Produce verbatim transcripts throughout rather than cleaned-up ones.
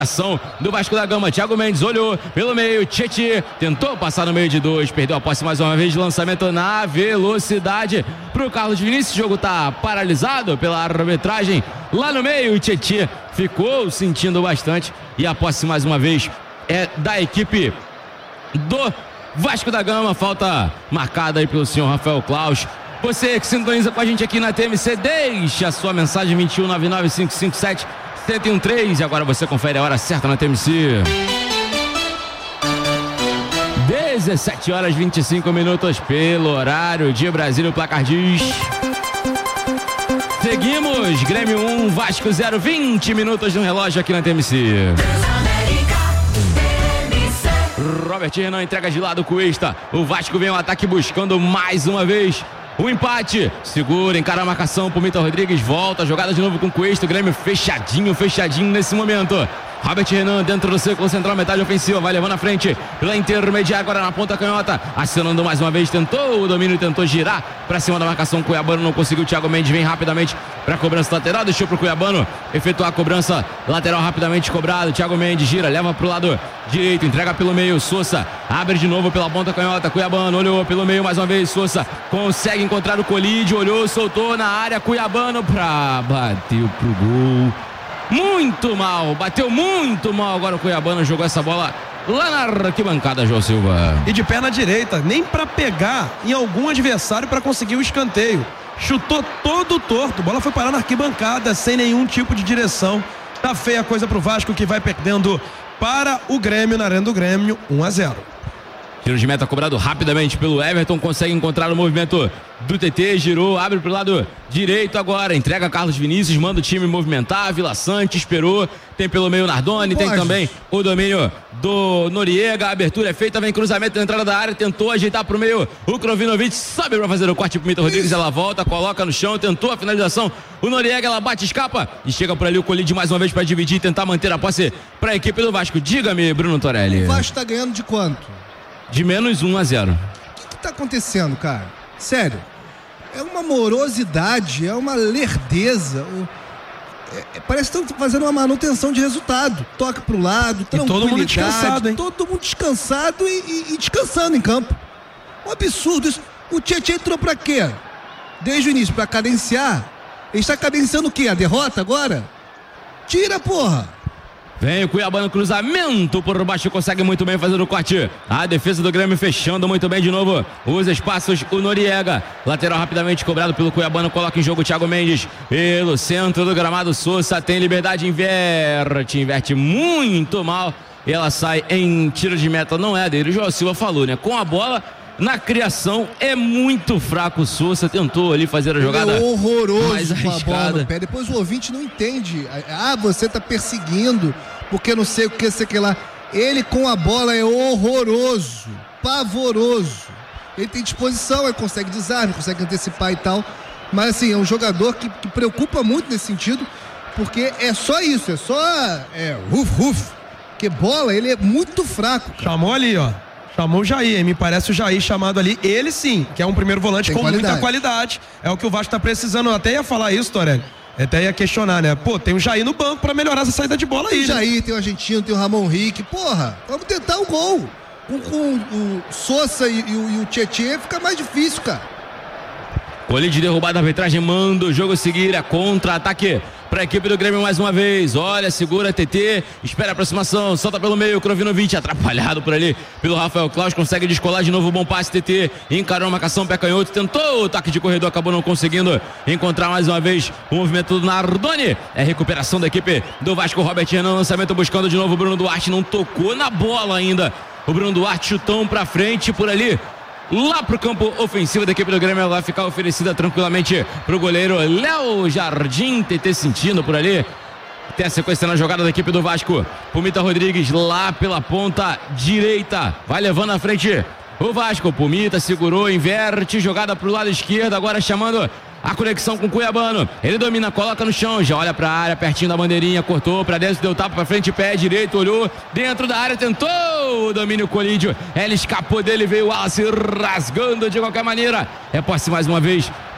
Ação do Vasco da Gama. Thiago Mendes olhou pelo meio, Tietê tentou passar no meio de dois, perdeu a posse mais uma vez, lançamento na velocidade pro Carlos Vinícius. O jogo tá paralisado pela arbitragem lá no meio. O Tietê ficou sentindo bastante e a posse mais uma vez é da equipe do Vasco da Gama. Falta marcada aí pelo senhor Rafael Klaus. Você que sintoniza com a gente aqui na T M C, deixa a sua mensagem vinte e um, nove nove cinco cinco sete, sete um três. E agora você confere a hora certa na T M C. dezessete horas e vinte e cinco minutos pelo horário de Brasília. O placar diz: seguimos, Grêmio um, Vasco zero, vinte minutos no relógio aqui na T M C. Robert Renan entrega de lado, Cuesta. O Vasco vem ao ataque buscando mais uma vez o empate, segura, encara a marcação pro Mita Rodrigues, volta, jogada de novo com o Cuesta. O Grêmio fechadinho, fechadinho nesse momento. Robert Renan dentro do círculo central, metade ofensiva, vai levando à frente pela intermediária, agora na ponta canhota, acionando mais uma vez, tentou o domínio, tentou girar pra cima da marcação. Cuiabano não conseguiu, Thiago Mendes vem rapidamente pra cobrança lateral, deixou pro Cuiabano efetuar a cobrança lateral rapidamente cobrado. Thiago Mendes gira, leva pro lado direito, entrega pelo meio, Sousa abre de novo pela ponta canhota, Cuiabano olhou pelo meio mais uma vez, Sousa consegue encontrar o Colide, olhou, soltou na área, Cuiabano pra bateu pro gol. Muito mal, bateu muito mal. Agora o Cuiabano jogou essa bola lá na arquibancada, João Silva. E de perna direita, nem para pegar em algum adversário para conseguir o escanteio. Chutou todo torto, bola foi parar na arquibancada sem nenhum tipo de direção. Tá feia a coisa pro Vasco, que vai perdendo para o Grêmio, na arena do Grêmio, um a zero. Tiro de meta cobrado rapidamente pelo Everton, consegue encontrar o movimento do T T, girou, abre pro lado direito agora, entrega Carlos Vinícius, manda o time movimentar, Vila Sante esperou, tem pelo meio Nardoni, tem também o domínio do Noriega, a abertura é feita, vem cruzamento na entrada da área, tentou ajeitar pro meio, o Krovinovic sobe pra fazer o corte pro Mita Rodrigues, ela volta, coloca no chão, tentou a finalização, o Noriega, ela bate, escapa e chega por ali o Colide mais uma vez pra dividir e tentar manter a posse pra equipe do Vasco. Diga-me, Bruno Torelli. O Vasco tá ganhando de quanto? De menos um a zero. O que, que tá acontecendo, cara? Sério. É uma morosidade, é uma lerdeza. É, é, parece que estão fazendo uma manutenção de resultado. Toca pro lado, tranquilidade. E todo mundo descansado, hein? Todo mundo descansado e, e, e descansando em campo. Um absurdo isso. O Tietê entrou pra quê? Desde o início, pra cadenciar. Ele está cadenciando o quê? A derrota agora? Tira, porra! Vem o Cuiabano, cruzamento por baixo, consegue muito bem fazer o corte. A defesa do Grêmio fechando muito bem de novo os espaços, o Noriega. Lateral rapidamente cobrado pelo Cuiabano, coloca em jogo o Thiago Mendes. Pelo centro do gramado, Sousa tem liberdade, inverte, inverte muito mal. E ela sai em tiro de meta, não é dele. O João Silva falou, né? Com a bola na criação é muito fraco. O Sousa tentou ali fazer a jogada. Ele é horroroso mais com a bola no arriscada. pé. Depois o ouvinte não entende. Ah, você tá perseguindo porque não sei o que, sei o que lá. Ele com a bola é horroroso, pavoroso. Ele tem disposição, ele consegue desarme, consegue antecipar e tal. Mas assim, é um jogador que, que preocupa muito nesse sentido, porque é só isso, é só é, ruf, ruf. Porque bola, ele é muito fraco, cara. Chamou ali, ó. Chamou o Jair, hein? Me parece o Jair chamado ali. Ele sim, que é um primeiro volante Tem com qualidade. muita qualidade. É o que o Vasco tá precisando. Eu até ia falar isso, Torelli. Eu até ia questionar, né? Pô, tem o Jair no banco pra melhorar essa saída de bola aí. Tem o né? Jair, tem o argentino, tem o Ramon Henrique. Porra, vamos tentar o gol. Com, com o Sousa e, e, o, e o Tietê fica mais difícil, cara. Colide derrubado, a arbitragem manda o jogo seguir, é contra-ataque para a equipe do Grêmio mais uma vez. Olha, segura T T, espera a aproximação, solta pelo meio, Krovinovic atrapalhado por ali pelo Rafael Klaus, consegue descolar de novo, bom passe, T T encarou a marcação, pé canhoto, tentou o toque de corredor, acabou não conseguindo encontrar mais uma vez o movimento do Nardoni. É recuperação da equipe do Vasco, Robert Renan, lançamento buscando de novo o Bruno Duarte, não tocou na bola ainda. O Bruno Duarte, chutão pra frente por ali. Lá pro campo ofensivo da equipe do Grêmio, ela vai ficar oferecida tranquilamente pro goleiro Léo Jardim. T T sentindo por ali. Tem a sequência na jogada da equipe do Vasco. Pumita Rodrigues lá pela ponta direita. Vai levando à frente o Vasco. Pumita segurou, inverte, jogada pro lado esquerdo. Agora chamando a conexão com o Cuiabano. Ele domina, coloca no chão, já olha pra área, pertinho da bandeirinha, cortou pra dentro, deu tapa pra frente, pé direito, olhou dentro da área, tentou o domínio Colídio. Ela escapou dele, veio o Wallace rasgando de qualquer maneira. É posse mais uma vez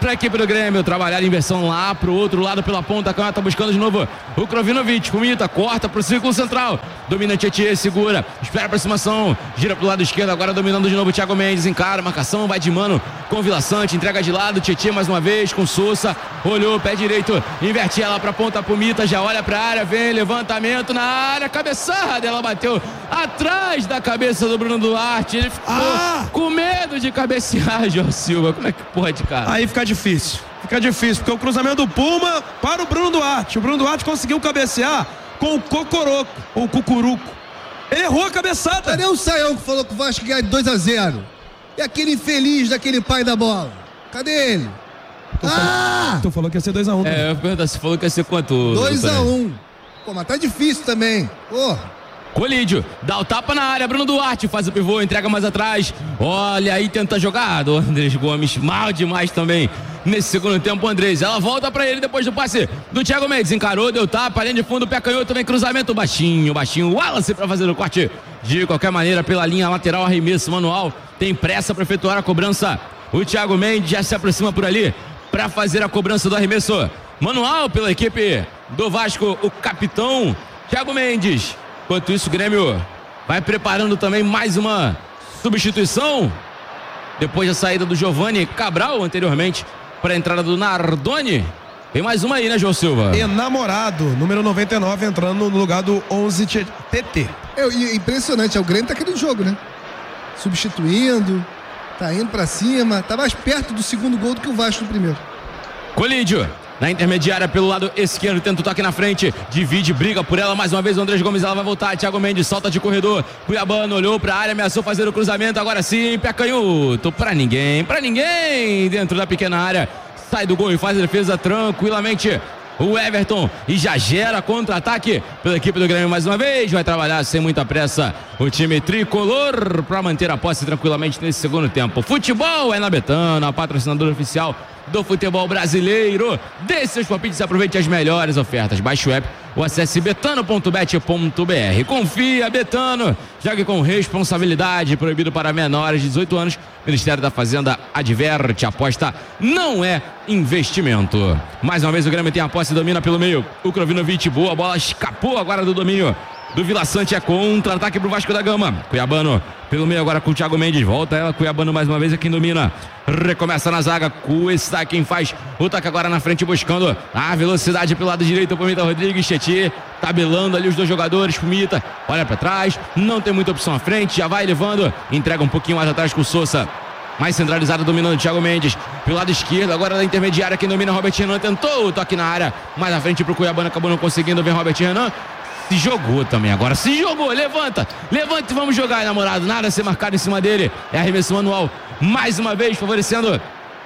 para a equipe do Grêmio trabalhar a inversão lá pro outro lado pela ponta. A canhota buscando de novo o Krovinovic. Kumita corta pro círculo central. Domina Tietê, segura, espera a aproximação, gira pro lado esquerdo, agora dominando de novo o Thiago Mendes. Encara, marcação, vai de mano com o Vila Sante, entrega de lado. Tietê mais uma vez com Sousa. Olhou, pé direito, inverte ela pra ponta. Kumita já olha pra área, vem levantamento na área, cabeçada. Ela bateu atrás da cabeça do Bruno Duarte. Ele ficou ah! com medo de cabecear, João Silva. Como é que pode, cara? Aí fica difícil, fica difícil, porque o cruzamento do Puma para o Bruno Duarte. O Bruno Duarte conseguiu cabecear com o Cocoroco, ou Cucuruco. Ele errou a cabeçada. Cadê o Saião que falou que o Vasco ganha de dois a zero? E aquele infeliz daquele pai da bola? Cadê ele? Tu, ah! falou, tu falou que ia ser dois a um. É, eu pergunto, você falou que ia ser quanto? dois a um. Pô, mas tá difícil também. Porra. Colídio, dá o tapa na área, Bruno Duarte faz o pivô, entrega mais atrás. Olha aí, tenta jogar. O Andrés Gomes, mal demais também nesse segundo tempo. Andrés, ela volta pra ele depois do passe do Thiago Mendes. Encarou, deu tapa, linha de fundo, pé canhoto, vem cruzamento baixinho, baixinho. Wallace pra fazer o corte. De qualquer maneira, pela linha lateral, arremesso manual. Tem pressa pra efetuar a cobrança. O Thiago Mendes já se aproxima por ali pra fazer a cobrança do arremesso manual pela equipe do Vasco, o capitão Thiago Mendes. Enquanto isso, o Grêmio vai preparando também mais uma substituição. Depois da saída do Giovani Cabral anteriormente para a entrada do Nardoni. Tem mais uma aí, né, João Silva? Enamorado, número noventa e nove, entrando no lugar do onze T T. É impressionante, é o Grêmio tá aqui no jogo, né? Substituindo, tá indo para cima, tá mais perto do segundo gol do que o Vasco no primeiro. Colídio. Na intermediária pelo lado esquerdo, tenta o toque na frente, divide, briga por ela mais uma vez o Andrés Gomes, ela vai voltar, Thiago Mendes solta de corredor, Cuiabano olhou pra área, ameaçou fazer o cruzamento, agora sim, pé canhoto, pra ninguém, pra ninguém, dentro da pequena área, sai do gol e faz a defesa tranquilamente, o Everton, e já gera contra-ataque pela equipe do Grêmio mais uma vez, vai trabalhar sem muita pressa o time tricolor para manter a posse tranquilamente nesse segundo tempo. Futebol é na Betano, a patrocinadora oficial do futebol brasileiro. Dê seus palpites e aproveite as melhores ofertas. Baixe o app ou acesse betano ponto bet ponto br. Confia, Betano. Jogue com responsabilidade. Proibido para menores de dezoito anos. Ministério da Fazenda adverte. Aposta não é investimento. Mais uma vez o Grêmio tem a posse e domina pelo meio. O Krovinovic, boa, a bola escapou agora do domínio do Vila Sante, é contra-ataque pro Vasco da Gama. Cuiabano pelo meio agora com o Thiago Mendes, volta ela, Cuiabano mais uma vez é quem domina, recomeça na zaga, Cuesta quem faz o toque agora na frente buscando a velocidade pelo lado direito, o Pumita Rodrigues, Tietê tabelando ali os dois jogadores, Pumita olha pra trás, não tem muita opção à frente, já vai levando, entrega um pouquinho mais atrás com o Sousa. Mais centralizado, dominando o Thiago Mendes pelo lado esquerdo, agora da intermediária quem domina, Robert Renan tentou o toque na área, mais à frente pro Cuiabano, acabou não conseguindo, vem Robert Renan. Se jogou também agora, se jogou, levanta, levanta e vamos jogar, namorado, nada a ser marcado em cima dele, é arremesso manual, mais uma vez favorecendo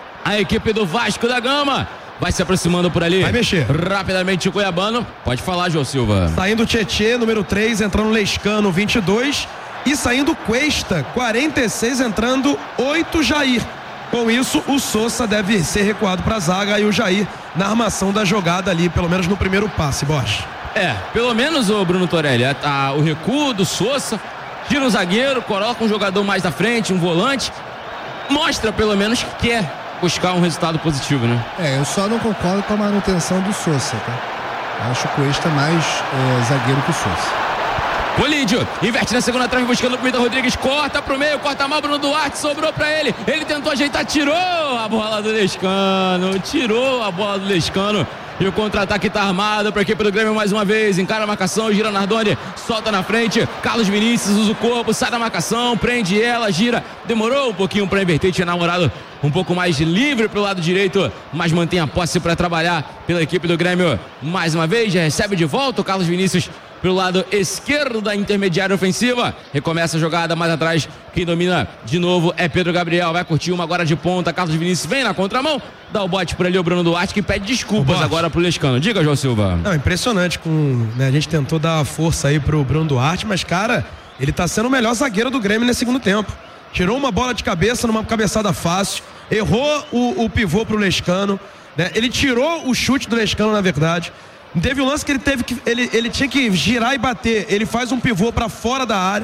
a equipe do Vasco da Gama, vai se aproximando por ali, vai mexer, rapidamente o Cuiabano, pode falar, João Silva. Saindo o Tietê, número três, entrando Lescano, vinte e dois, e saindo Cuesta, quarenta e seis, entrando oito, Jair. Com isso, o Sousa deve ser recuado para a zaga e o Jair na armação da jogada ali, pelo menos no primeiro passe, Bosch. É, pelo menos o Bruno Torelli, a, a, o recuo do Sousa, tira um zagueiro, coloca um jogador mais da frente, um volante, mostra pelo menos que quer buscar um resultado positivo, né? É, eu só não concordo com a manutenção do Sousa, tá? Acho o Cuesta mais é, zagueiro que o Sousa. Colídio, inverte na segunda trave buscando o Pumita Rodrigues, corta pro meio, corta mal, Bruno Duarte, sobrou pra ele, ele tentou ajeitar, tirou a bola do Lescano, tirou a bola do Lescano. E o contra-ataque tá armado para a equipe do Grêmio mais uma vez. Encara a marcação, gira Nardoni, solta na frente. Carlos Vinícius usa o corpo, sai da marcação, prende ela, gira. Demorou um pouquinho para inverter, tinha namorado um pouco mais livre pro lado direito, mas mantém a posse para trabalhar pela equipe do Grêmio. Mais uma vez, já recebe de volta o Carlos Vinícius pelo lado esquerdo da intermediária ofensiva. Recomeça a jogada mais atrás. Quem domina de novo é Pedro Gabriel. Vai curtir uma agora de ponta. Carlos Vinícius vem na contramão. Dá o bote por ali o Bruno Duarte, que pede desculpas agora pro Lescano. Diga, João Silva. Não, impressionante. Com, né, a gente tentou dar força aí pro Bruno Duarte, mas, cara, ele tá sendo o melhor zagueiro do Grêmio nesse segundo tempo. Tirou uma bola de cabeça numa cabeçada fácil. Errou o, o pivô pro Lescano. Né? Ele tirou o chute do Lescano, na verdade. Teve um lance que ele teve que ele, ele tinha que girar e bater. Ele faz um pivô para fora da área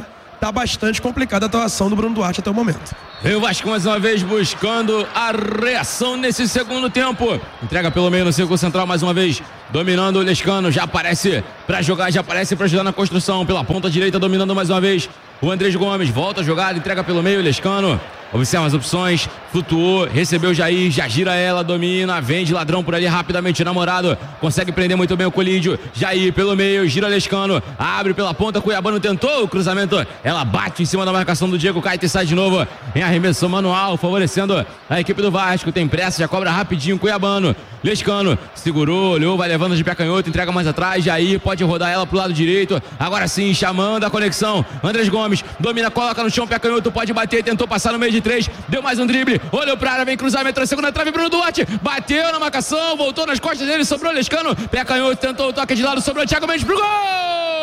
tá bastante complicada a atuação do Bruno Duarte até o momento. E o Vasco mais uma vez buscando a reação nesse segundo tempo. Entrega pelo meio no círculo central mais uma vez, dominando o Lescano, já aparece pra jogar, já aparece pra ajudar na construção, pela ponta direita dominando mais uma vez o Andrés Gomes, volta a jogada, entrega pelo meio o Lescano, observa as opções, flutuou, recebeu o Jair, já gira ela, domina, vem de ladrão por ali rapidamente, namorado, consegue prender muito bem o Colídio, Jair pelo meio, gira o Lescano, abre pela ponta, Cuiabano tentou o cruzamento, ela bate em cima da marcação do Diego Caeta e sai de novo em arremesso manual, favorecendo a equipe do Vasco, tem pressa, já cobra rapidinho Cuiabano, Lescano, segurou, olhou, vai levando de pé canhoto, entrega mais atrás, Jair pode rodar ela pro lado direito, agora sim, chamando a conexão, Andrés Gomes, domina, coloca no chão, pé canhoto, pode bater, tentou passar no meio de três, deu mais um drible, olhou pra área, vem cruzamento na segunda trave, Bruno Duarte, bateu na marcação, voltou nas costas dele, sobrou Lescano, pé canhoto, tentou o toque de lado, sobrou Thiago Mendes pro gol!